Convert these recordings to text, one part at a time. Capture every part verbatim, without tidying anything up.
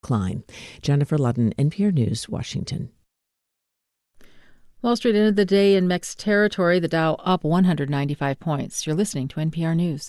decline. Jennifer Ludden, N P R News, Washington. Wall Street ended the day in mixed territory, the Dow up one hundred ninety-five points. You're listening to N P R News.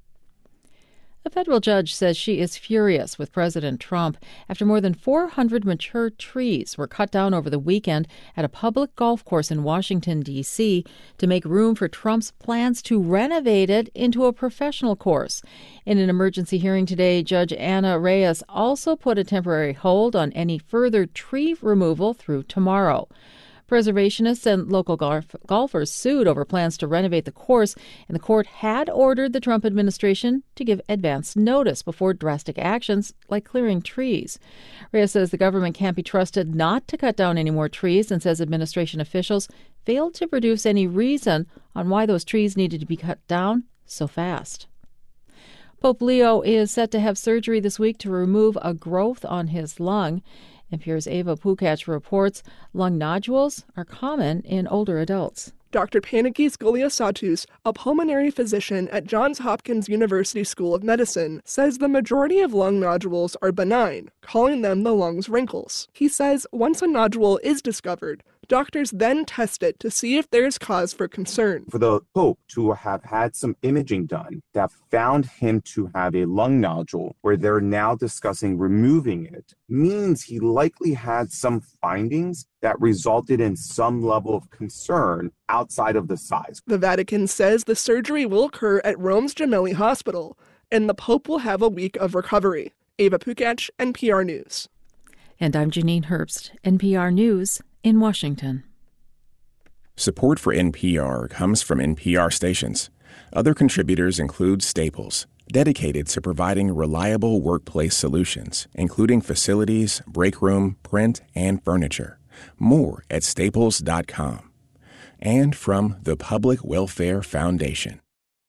A federal judge says she is furious with President Trump after more than four hundred mature trees were cut down over the weekend at a public golf course in Washington, D C to make room for Trump's plans to renovate it into a professional course. In an emergency hearing today, Judge Anna Reyes also put a temporary hold on any further tree removal through tomorrow. Preservationists and local golf- golfers sued over plans to renovate the course, and the court had ordered the Trump administration to give advance notice before drastic actions like clearing trees. Reyes says the government can't be trusted not to cut down any more trees and says administration officials failed to produce any reason on why those trees needed to be cut down so fast. Pope Leo is set to have surgery this week to remove a growth on his lung. N P R's Ava Pukach reports lung nodules are common in older adults. Doctor Panagis Goliasatus, a pulmonary physician at Johns Hopkins University School of Medicine, says the majority of lung nodules are benign, calling them the lung's wrinkles. He says once a nodule is discovered, doctors then test it to see if there is cause for concern. For the Pope to have had some imaging done that found him to have a lung nodule where they're now discussing removing it means he likely had some findings that resulted in some level of concern outside of the size. The Vatican says the surgery will occur at Rome's Gemelli Hospital, and the Pope will have a week of recovery. Ava Pukach, N P R News. And I'm Janine Herbst, N P R News in Washington. Support for N P R comes from N P R stations. Other contributors include Staples, dedicated to providing reliable workplace solutions, including facilities, break room, print, and furniture. More at staples dot com. And from the Public Welfare Foundation.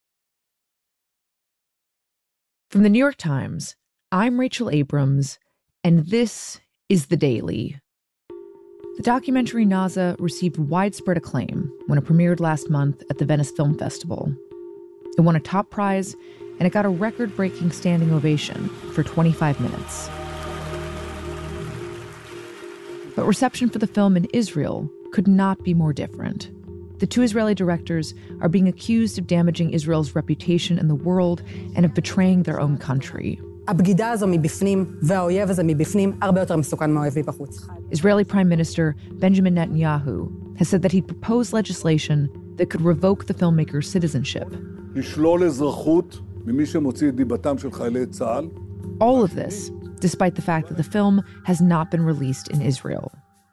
From the New York Times, I'm Rachel Abrams, and this is The Daily. The documentary Naza received widespread acclaim when it premiered last month at the Venice Film Festival. It won a top prize, and it got a record-breaking standing ovation for twenty-five minutes. But reception for the film in Israel could not be more different. The two Israeli directors are being accused of damaging Israel's reputation in the world and of betraying their own country. Israeli Prime Minister Benjamin Netanyahu has said that he proposed legislation that could revoke the filmmaker's citizenship. All of this, despite the fact that the film has not been released in Israel.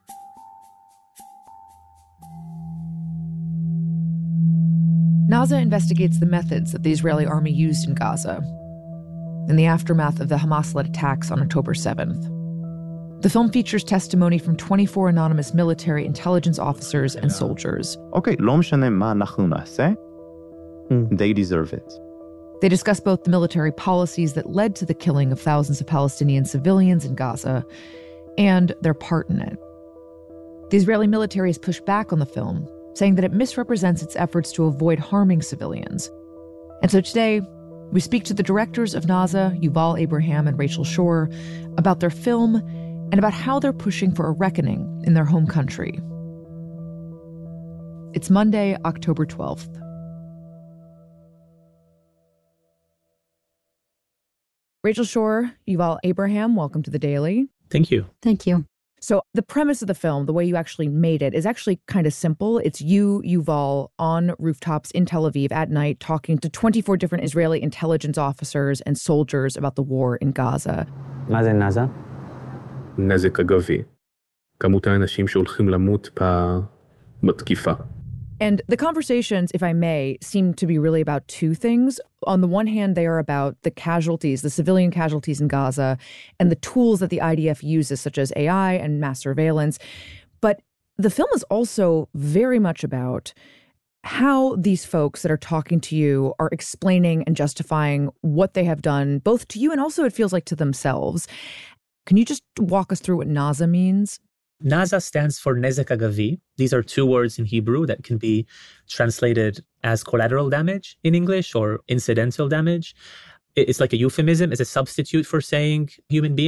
Naza investigates the methods that the Israeli army used in Gaza in the aftermath of the Hamas-led attacks on October seventh. The film features testimony from twenty-four anonymous military intelligence officers and soldiers. Okay, לא משנה מה אנחנו נעשה, they deserve it. They discuss both the military policies that led to the killing of thousands of Palestinian civilians in Gaza and their part in it. The Israeli military has pushed back on the film, saying that it misrepresents its efforts to avoid harming civilians. And so today, we speak to the directors of Naza, Yuval Abraham and Rachel Shore, about their film and about how they're pushing for a reckoning in their home country. It's Monday, October twelfth. Rachel Shore, Yuval Abraham, welcome to The Daily. Thank you. Thank you. So the premise of the film, the way you actually made it, is actually kind of simple. It's you, Yuval, on rooftops in Tel Aviv at night talking to twenty-four different Israeli intelligence officers and soldiers about the war in Gaza. מה זה נאזה? נזק אגבי. כמות האנשים שהולכים למות בתקיפה. And the conversations, if I may, seem to be really about two things. On the one hand, they are about the casualties, the civilian casualties in Gaza, and the tools that the I D F uses, such as A I and mass surveillance. But the film is also very much about how these folks that are talking to you are explaining and justifying what they have done, both to you and also, it feels like, to themselves. Can you just walk us through what Naza means? Naza stands for Nezek Agavi. These are two words in Hebrew that can be translated as collateral damage in English or incidental damage. It's like a euphemism, it's a substitute for saying human beings.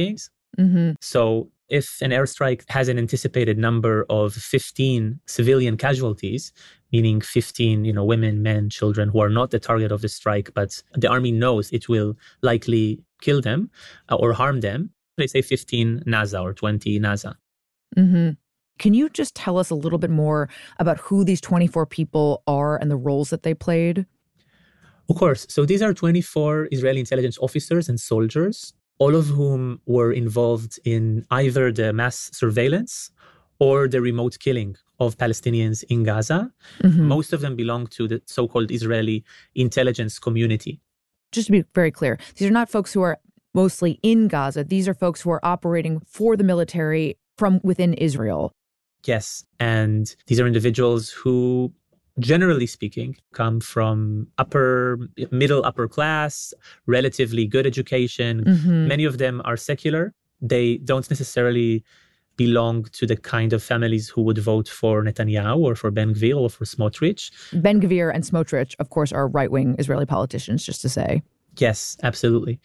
Mm-hmm. So if an airstrike has an anticipated number of fifteen civilian casualties, meaning fifteen, you know, women, men, children who are not the target of the strike, but the army knows it will likely kill them uh, or harm them, they say fifteen Naza or twenty Naza. Mm-hmm. Can you just tell us a little bit more about who these twenty-four people are and the roles that they played? Of course. So these are twenty-four Israeli intelligence officers and soldiers, all of whom were involved in either the mass surveillance or the remote killing of Palestinians in Gaza. Mm-hmm. Most of them belong to the so-called Israeli intelligence community. Just to be very clear, these are not folks who are mostly in Gaza. These are folks who are operating for the military from within Israel. Yes. And these are individuals who, generally speaking, come from upper, middle, upper class, relatively good education. Mm-hmm. Many of them are secular. They don't necessarily belong to the kind of families who would vote for Netanyahu or for Ben Gvir or for Smotrich. Ben Gvir and Smotrich, of course, are right-wing Israeli politicians, just to say. Yes, absolutely.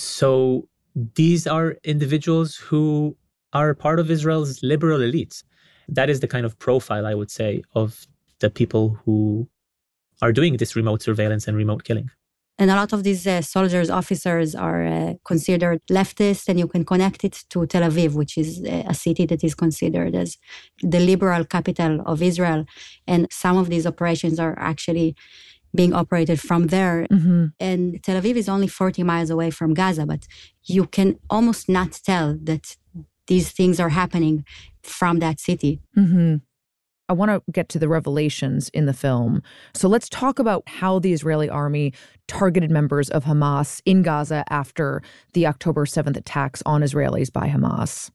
So these are individuals who are part of Israel's liberal elite. That is the kind of profile, I would say, of the people who are doing this remote surveillance and remote killing. And a lot of these uh, soldiers, officers are uh, considered leftist, and you can connect it to Tel Aviv, which is a city that is considered as the liberal capital of Israel. And some of these operations are actually being operated from there. Mm-hmm. And Tel Aviv is only forty miles away from Gaza, but you can almost not tell that these things are happening from that city. Mm-hmm. I want to get to the revelations in the film. So let's talk about how the Israeli army targeted members of Hamas in Gaza after the October seventh attacks on Israelis by Hamas.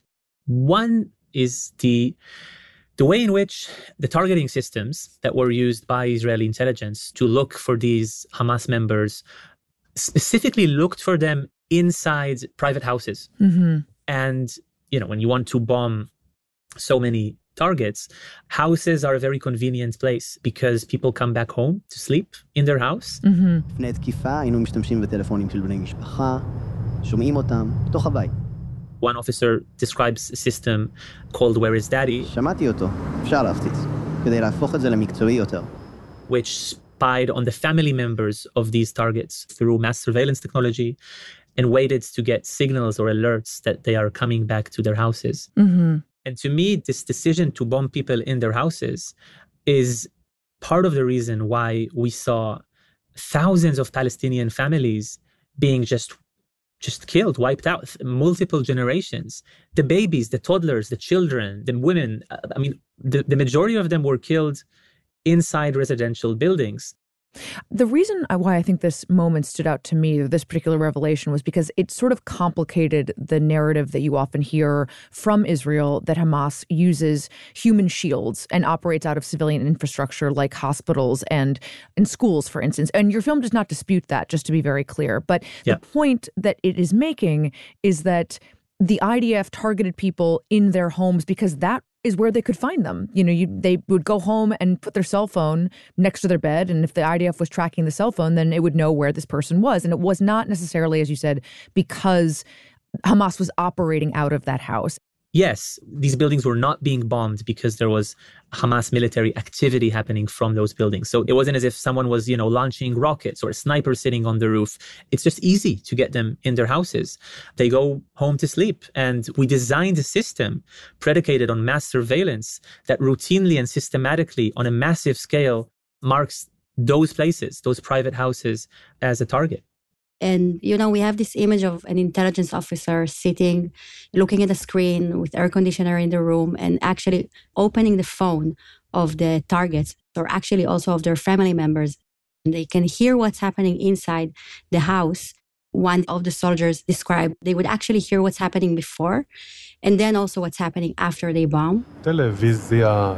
One is the the way in which the targeting systems that were used by Israeli intelligence to look for these Hamas members specifically looked for them inside private houses. Mm-hmm. And, you know, when you want to bomb so many targets, houses are a very convenient place because people come back home to sleep in their house. לפני תקיפה היינו משתמשים בטלפונים של בני משפחה, שומעים אותם תוך הבית. One officer describes a system called Where is Daddy? שמעתי אותו, אפשר להפציץ, כדי להפוך את זה למקצועי יותר. Which spied on the family members of these targets through mass surveillance technology and waited to get signals or alerts that they are coming back to their houses. Mm-hmm. And to me, this decision to bomb people in their houses is part of the reason why we saw thousands of Palestinian families being just, just killed, wiped out, multiple generations. The babies, the toddlers, the children, the women, I mean, the, the majority of them were killed inside residential buildings. The reason why I think this moment stood out to me, this particular revelation, was because it sort of complicated the narrative that you often hear from Israel that Hamas uses human shields and operates out of civilian infrastructure like hospitals and, and schools, for instance. And your film does not dispute that, just to be very clear. But yeah. The point that it is making is that the I D F targeted people in their homes because that is where they could find them. You know, you, they would go home and put their cell phone next to their bed. And if the I D F was tracking the cell phone, then it would know where this person was. And it was not necessarily, as you said, because Hamas was operating out of that house. Yes, these buildings were not being bombed because there was Hamas military activity happening from those buildings. So it wasn't as if someone was, you know, launching rockets or a sniper sitting on the roof. It's just easy to get them in their houses. They go home to sleep. And we designed a system predicated on mass surveillance that routinely and systematically on a massive scale marks those places, those private houses, as a target. And, you know, we have this image of an intelligence officer sitting, looking at a screen with air conditioner in the room and actually opening the phone of the targets or actually also of their family members. And they can hear what's happening inside the house. One of the soldiers described they would actually hear what's happening before and then also what's happening after they bomb. טלוויזיה,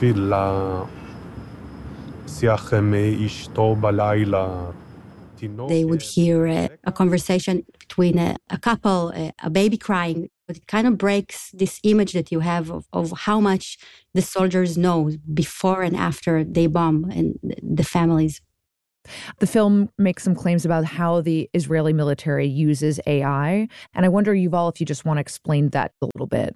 תפילה, שיח עם אשתו בלילה. They would hear a, a conversation between a, a couple, a, a baby crying. But it kind of breaks this image that you have of, of how much the soldiers know before and after they bomb and the families. The film makes some claims about how the Israeli military uses A I. And I wonder, Yuval, if you just want to explain that a little bit.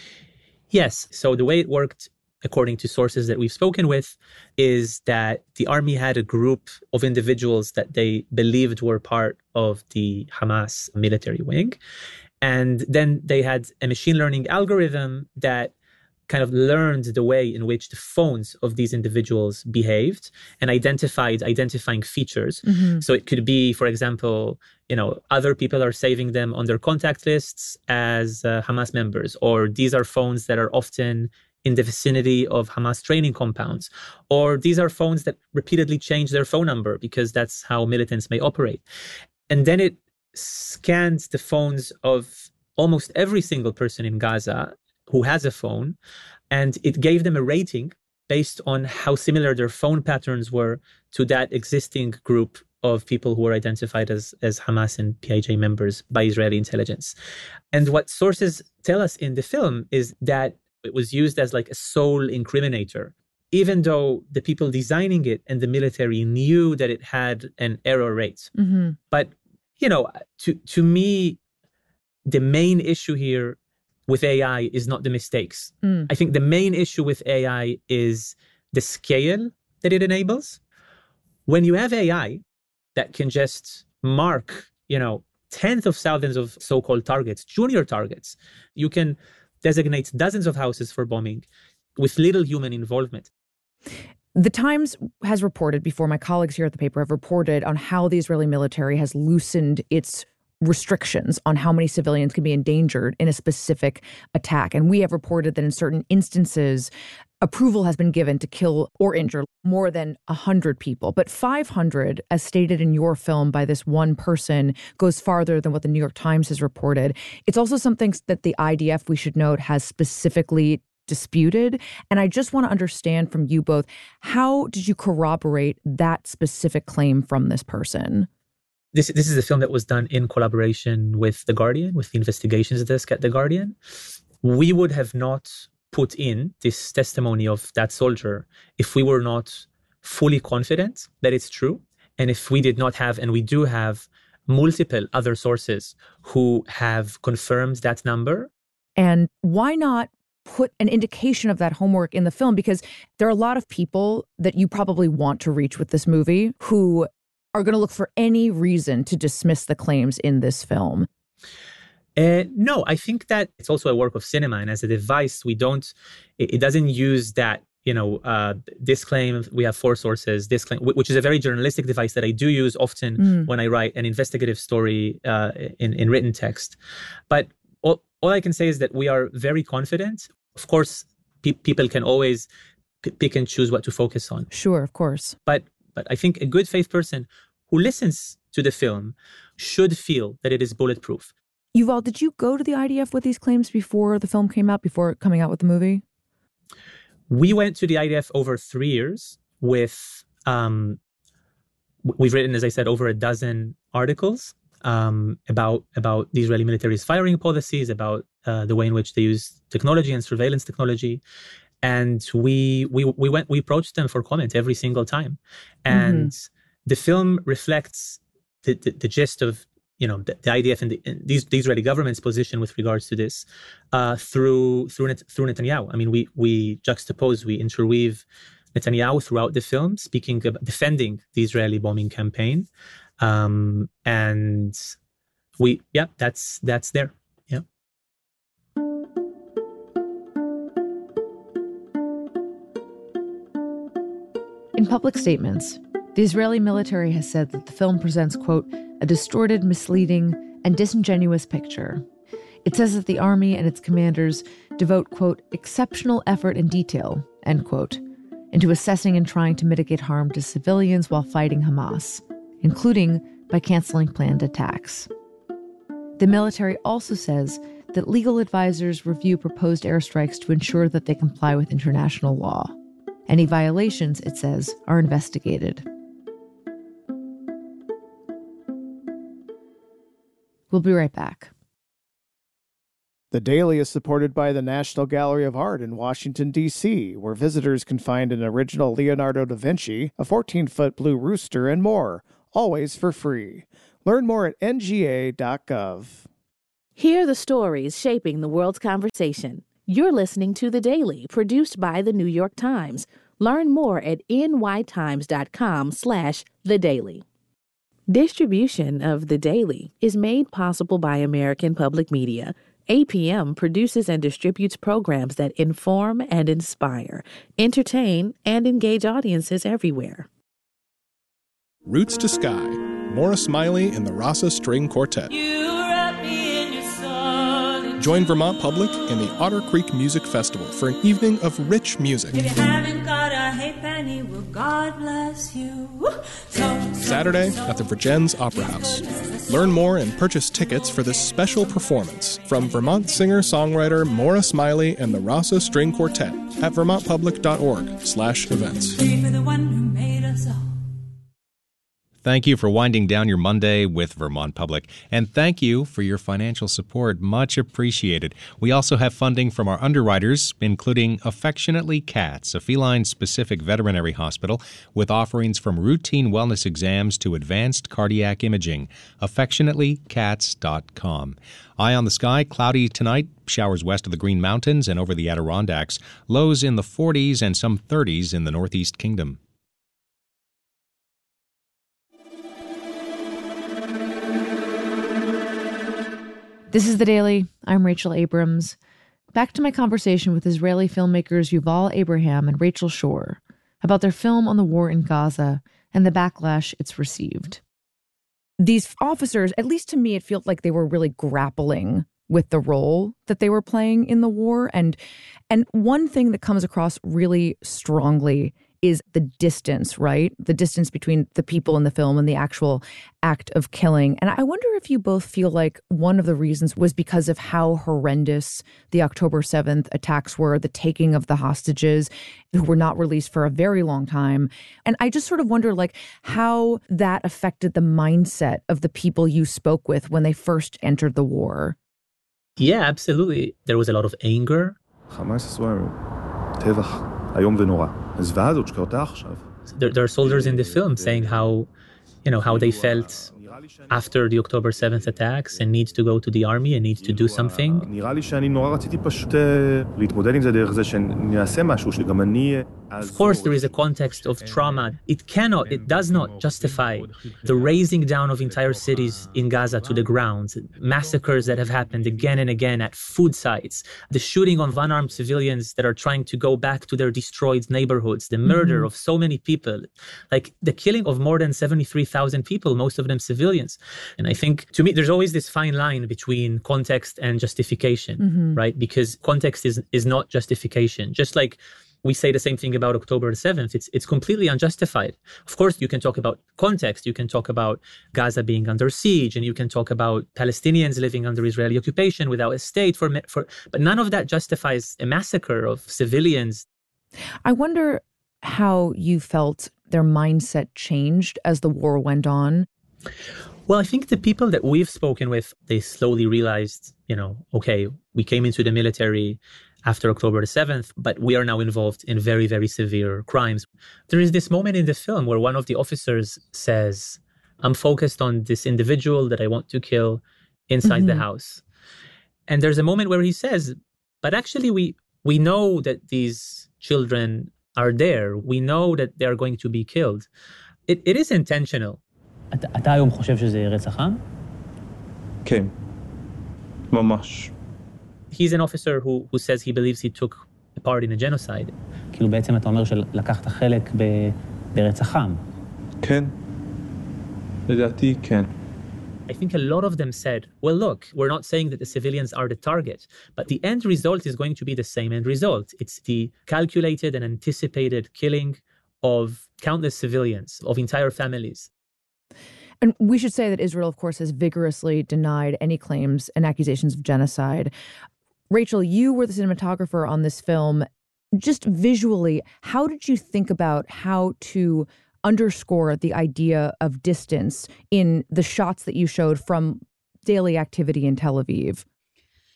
Yes. So the way it worked, according to sources that we've spoken with, is that the army had a group of individuals that they believed were part of the Hamas military wing. And then they had a machine learning algorithm that kind of learned the way in which the phones of these individuals behaved and identified identifying features. Mm-hmm. So it could be, for example, you know, other people are saving them on their contact lists as uh, Hamas members, or these are phones that are often in the vicinity of Hamas training compounds, or these are phones that repeatedly change their phone number because that's how militants may operate. And then it scans the phones of almost every single person in Gaza who has a phone, and it gave them a rating based on how similar their phone patterns were to that existing group of people who were identified as, as Hamas and P I J members by Israeli intelligence. And what sources tell us in the film is that it was used as like a sole incriminator, even though the people designing it and the military knew that it had an error rate. Mm-hmm. But, you know, to, to me, the main issue here with A I is not the mistakes. Mm. I think the main issue with A I is the scale that it enables. When you have A I that can just mark, you know, tens of thousands of so-called targets, junior targets, you can designate dozens of houses for bombing with little human involvement. The Times has reported before, my colleagues here at the paper have reported on how the Israeli military has loosened its restrictions on how many civilians can be endangered in a specific attack. And we have reported that in certain instances, approval has been given to kill or injure more than one hundred people. But five hundred, as stated in your film by this one person, goes farther than what the New York Times has reported. It's also something that the I D F, we should note, has specifically disputed. And I just want to understand from you both, how did you corroborate that specific claim from this person? This this is a film that was done in collaboration with The Guardian, with the investigations desk at The Guardian. We would have not put in this testimony of that soldier if we were not fully confident that it's true, and if we did not have, and we do have, multiple other sources who have confirmed that number. And why not put an indication of that homework in the film? Because there are a lot of people that you probably want to reach with this movie who are going to look for any reason to dismiss the claims in this film. Uh, no, I think that it's also a work of cinema. And as a device, we don't, it, it doesn't use that, you know, uh, this claim, we have four sources, this claim, which is a very journalistic device that I do use often mm. when I write an investigative story uh, in, in written text. But all, all I can say is that we are very confident. Of course, pe- people can always p- pick and choose what to focus on. Sure, of course. But But I think a good faith person who listens to the film should feel that it is bulletproof. Yuval, did you go to the I D F with these claims before the film came out, before coming out with the movie? We went to the I D F over three years with, um, we've written, as I said, over a dozen articles um, about, about the Israeli military's firing policies, about uh, the way in which they use technology and surveillance technology. And we we we went we approached them for comment every single time, and mm-hmm. the film reflects the, the, the gist of you know the, the I D F and the, these the Israeli government's position with regards to this uh, through through through Netanyahu. I mean, we we juxtapose, we interweave Netanyahu throughout the film, speaking about defending the Israeli bombing campaign, um, and we yeah that's that's there. Yeah. In public statements, the Israeli military has said that the film presents, quote, a distorted, misleading, and disingenuous picture. It says that the army and its commanders devote, quote, exceptional effort and detail, end quote, into assessing and trying to mitigate harm to civilians while fighting Hamas, including by canceling planned attacks. The military also says that legal advisors review proposed airstrikes to ensure that they comply with international law. Any violations, it says, are investigated. We'll be right back. The Daily is supported by the National Gallery of Art in Washington, D C, where visitors can find an original Leonardo da Vinci, a fourteen-foot blue rooster, and more, always for free. Learn more at N G A dot gov. Hear the stories shaping the world's conversation. You're listening to The Daily, produced by The New York Times. Learn more at N Y Times dot com slash The Daily. Distribution of The Daily is made possible by American Public Media. A P M produces and distributes programs that inform and inspire, entertain, and engage audiences everywhere. Roots to Sky, Maura Smiley and the Rasa String Quartet. Join Vermont Public and the Otter Creek Music Festival for an evening of rich music. If you haven't got a halfpenny, well, God bless you. So, Saturday at the Virgins Opera House. Learn more and purchase tickets for this special performance from Vermont singer-songwriter Maura Smiley and the Rasa String Quartet at vermont public dot org slash events. Thank you for winding down your Monday with Vermont Public, and thank you for your financial support. Much appreciated. We also have funding from our underwriters, including Affectionately Cats, a feline-specific veterinary hospital with offerings from routine wellness exams to advanced cardiac imaging. affectionately cats dot com. Eye on the sky, cloudy tonight, showers west of the Green Mountains and over the Adirondacks, lows in the forties and some thirties in the Northeast Kingdom. This is The Daily. I'm Rachel Abrams. Back to my conversation with Israeli filmmakers Yuval Abraham and Rachel Shore about their film on the war in Gaza and the backlash it's received. These officers, at least to me, it felt like they were really grappling with the role that they were playing in the war. And, and one thing that comes across really strongly is the distance, right? The distance between the people in the film and the actual act of killing. And I wonder if you both feel like one of the reasons was because of how horrendous the October seventh attacks were, the taking of the hostages who were not released for a very long time. And I just sort of wonder like how that affected the mindset of the people you spoke with when they first entered the war. Yeah, absolutely. There was a lot of anger. There, there are soldiers in the film saying how, you know, how they felt after the October seventh attacks and need to go to the army and need to do something. Of course, there is a context of trauma. It cannot, it does not justify the razing down of entire cities in Gaza to the ground, massacres that have happened again and again at food sites, the shooting of unarmed civilians that are trying to go back to their destroyed neighborhoods, the murder mm-hmm. of so many people, like the killing of more than seventy-three thousand people, most of them civilians. And I think, to me, there's always this fine line between context and justification, mm-hmm. right? Because context is is not justification. Just like we say the same thing about October seventh. It's it's completely unjustified. Of course, you can talk about context. You can talk about Gaza being under siege, and you can talk about Palestinians living under Israeli occupation without a state. For for, but none of that justifies a massacre of civilians. I wonder how you felt their mindset changed as the war went on. Well, I think the people that we've spoken with, they slowly realized, you know, okay, we came into the military after October seventh, but we are now involved in very, very severe crimes. There is this moment in the film where one of the officers says, I'm focused on this individual that I want to kill inside mm-hmm. the house. And there's a moment where he says, but actually we we know that these children are there. We know that they are going to be killed. It, it is intentional. אתה היום חושב שזה רצח עם? כן, ממש. He's an officer who, who says he believes he took a part in a genocide. כאילו בעצם אתה אומר שלקחת חלק ברצח עם. כן, לדעתי כן. I think a lot of them said, well, look, we're not saying that the civilians are the target, but the end result is going to be the same end result. It's the calculated and anticipated killing of countless civilians, of entire families. And we should say that Israel, of course, has vigorously denied any claims and accusations of genocide. Rachel, you were the cinematographer on this film. Just visually, how did you think about how to underscore the idea of distance in the shots that you showed from daily activity in Tel Aviv?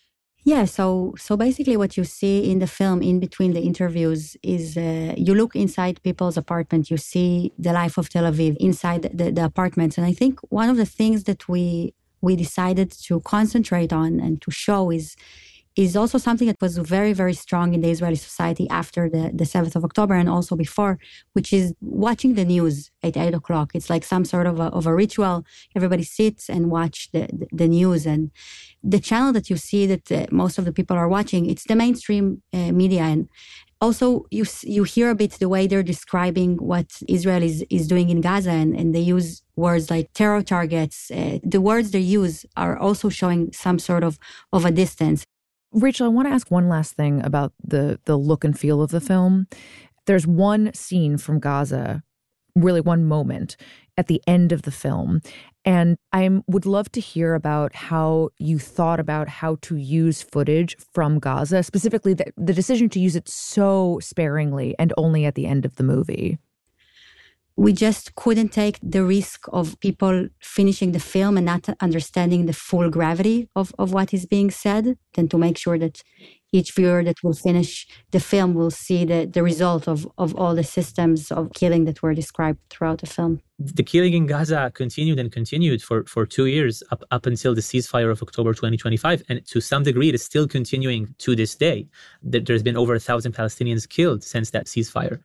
Yeah, so so basically what you see in the film in between the interviews is uh, you look inside people's apartment, you see the life of Tel Aviv inside the, the apartments. And I think one of the things that we we decided to concentrate on and to show is is also something that was very, very strong in the Israeli society after the, the seventh of October and also before, which is watching the news at eight o'clock. It's like some sort of a, of a ritual. Everybody sits and watch the, the, the news. And the channel that you see that uh, most of the people are watching, it's the mainstream uh, media. And also you you hear a bit the way they're describing what Israel is, is doing in Gaza, and, and they use words like terror targets. Uh, the words they use are also showing some sort of, of a distance. Rachel, I want to ask one last thing about the the look and feel of the film. There's one scene from Gaza, really one moment at the end of the film, and I would love to hear about how you thought about how to use footage from Gaza, specifically the, the decision to use it so sparingly and only at the end of the movie. We just couldn't take the risk of people finishing the film and not understanding the full gravity of, of what is being said, and to make sure that each viewer that will finish the film will see the, the result of, of all the systems of killing that were described throughout the film. The killing in Gaza continued and continued for, for two years up, up until the ceasefire of October twenty twenty-five. And to some degree, it is still continuing to this day. There's been over a thousand Palestinians killed since that ceasefire.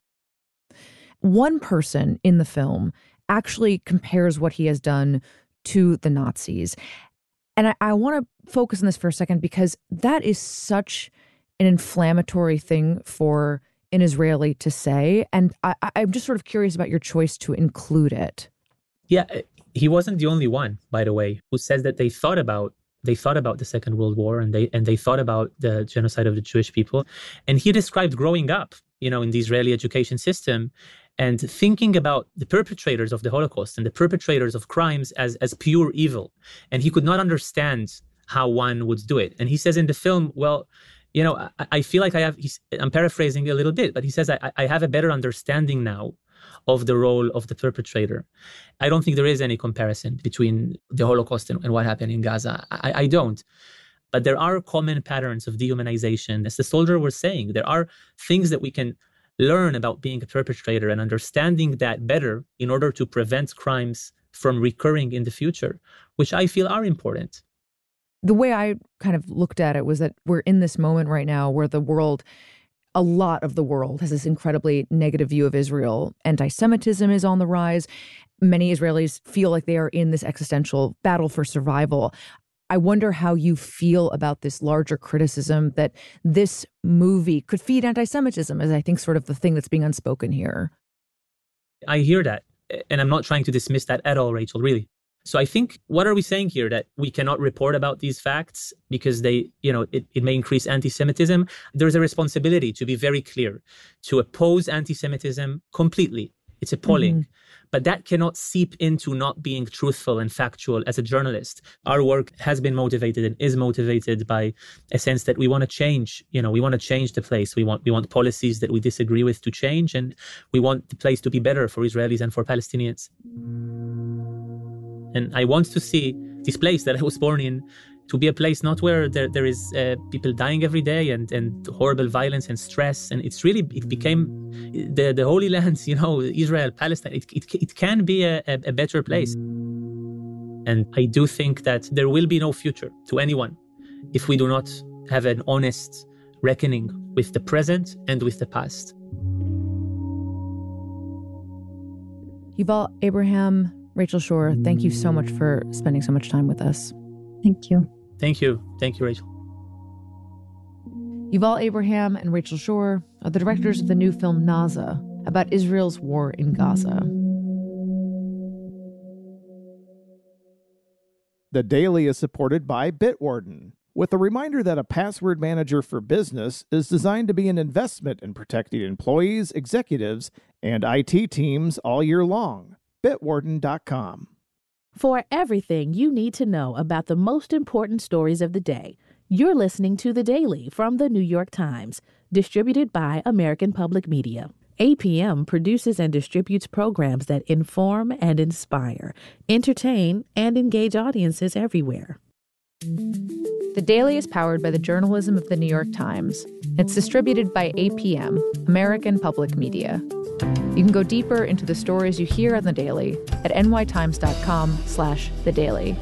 One person in the film actually compares what he has done to the Nazis. And I, I want to focus on this for a second because that is such an inflammatory thing for an Israeli to say. And I, I'm just sort of curious about your choice to include it. Yeah, he wasn't the only one, by the way, who says that they thought about They thought about the Second World War and they and they thought about the genocide of the Jewish people. And he described growing up, you know, in the Israeli education system and thinking about the perpetrators of the Holocaust and the perpetrators of crimes as, as pure evil. And he could not understand how one would do it. And he says in the film, well, you know, I, I feel like I have, he's, I'm paraphrasing a little bit, but he says, I, I have a better understanding now of the role of the perpetrator. I don't think there is any comparison between the Holocaust and, and what happened in Gaza. I, I don't. But there are common patterns of dehumanization. As the soldier was saying, there are things that we can learn about being a perpetrator and understanding that better in order to prevent crimes from recurring in the future, which I feel are important. The way I kind of looked at it was that we're in this moment right now where the world, a lot of the world has this incredibly negative view of Israel. Anti-Semitism is on the rise. Many Israelis feel like they are in this existential battle for survival. I wonder how you feel about this larger criticism that this movie could feed anti-Semitism, as I think sort of the thing that's being unspoken here. I hear that, and I'm not trying to dismiss that at all, Rachel, really. So I think, what are we saying here? That we cannot report about these facts because they, you know, it, it may increase anti-Semitism? There's a responsibility to be very clear, to oppose anti-Semitism completely. It's appalling. Mm-hmm. But that cannot seep into not being truthful and factual as a journalist. Our work has been motivated and is motivated by a sense that we want to change, you know, we want to change the place. We want we want policies that we disagree with to change, and we want the place to be better for Israelis and for Palestinians. And I want to see this place that I was born in to be a place not where there, there is uh, people dying every day and, and horrible violence and stress. And it's really, it became the, the Holy Lands, you know, Israel, Palestine. It, it, it can be a, a better place. And I do think that there will be no future to anyone if we do not have an honest reckoning with the present and with the past. Yuval Abraham, Rachel Shore, thank you so much for spending so much time with us. Thank you. Thank you. Thank you, Rachel. Yuval Abraham and Rachel Shore are the directors of the new film Naza about Israel's war in Gaza. The Daily is supported by Bitwarden, with a reminder that a password manager for business is designed to be an investment in protecting employees, executives, and I T teams all year long. Bitwarden dot com. For everything you need to know about the most important stories of the day, you're listening to The Daily from The New York Times, distributed by American Public Media. A P M produces and distributes programs that inform and inspire, entertain, and engage audiences everywhere. The Daily is powered by the journalism of The New York Times. It's distributed by A P M, American Public Media. You can go deeper into the stories you hear on The Daily at nytimes.com slash The Daily.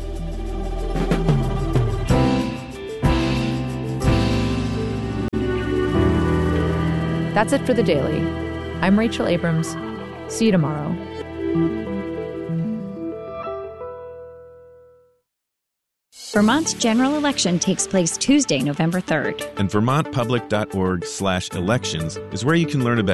That's it for The Daily. I'm Rachel Abrams. See you tomorrow. Vermont's general election takes place Tuesday, November third. And vermont public dot org slash elections is where you can learn about